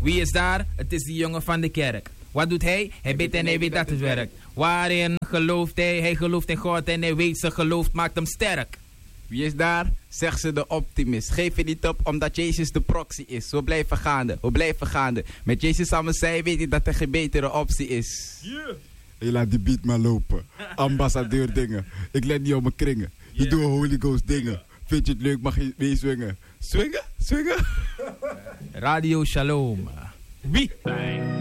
Wie is daar? Het is die jongen van de kerk. Wat doet hij? Hij bidt en hij weet dat het werkt. Waarin gelooft hij? Hij gelooft in God en hij weet zijn geloof maakt hem sterk. Wie is daar? Zegt ze de optimist. Geef je niet op omdat Jezus de proxy is. We blijven gaande, we blijven gaande. Met Jezus samen zijn weet je dat er geen betere optie is. Je laat die beat maar lopen. Ambassadeur dingen. Ik let niet op mijn kringen. Je doet Holy Ghost dingen. Vind je het leuk, mag je mee swingen. Swingen? Swingen? Radio Shalom. Wie?